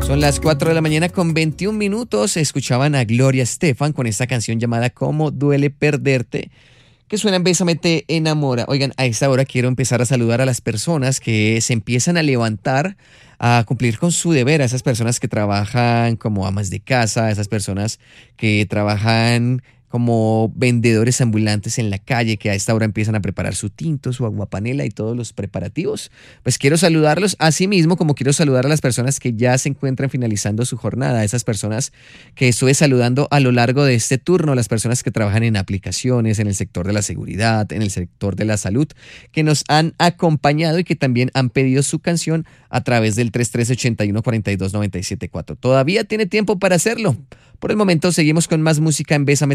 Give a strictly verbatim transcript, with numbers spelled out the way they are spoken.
Son las cuatro de la mañana con veintiún minutos. Escuchaban a Gloria Estefan con esta canción llamada Cómo duele perderte, que suena en Bésame te enamora. Oigan, a esta hora quiero empezar a saludar a las personas que se empiezan a levantar a cumplir con su deber, a esas personas que trabajan como amas de casa, a esas personas que trabajan como vendedores ambulantes en la calle, que a esta hora empiezan a preparar su tinto, su aguapanela y todos los preparativos. Pues quiero saludarlos, así mismo como quiero saludar a las personas que ya se encuentran finalizando su jornada, a esas personas que estuve saludando a lo largo de este turno, las personas que trabajan en aplicaciones, en el sector de la seguridad, en el sector de la salud, que nos han acompañado y que también han pedido su canción a través del tres tres ocho uno, cuatro dos nueve siete cuatro. Todavía tiene tiempo para hacerlo. Por el momento seguimos con más música en Bésame